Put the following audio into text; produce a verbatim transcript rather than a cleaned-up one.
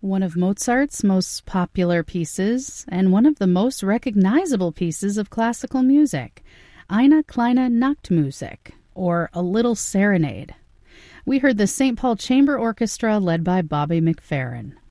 One of Mozart's most popular pieces, and one of the most recognizable pieces of classical music, Eine kleine Nachtmusik, or A Little Serenade. We heard the Saint Paul Chamber Orchestra led by Bobby McFerrin.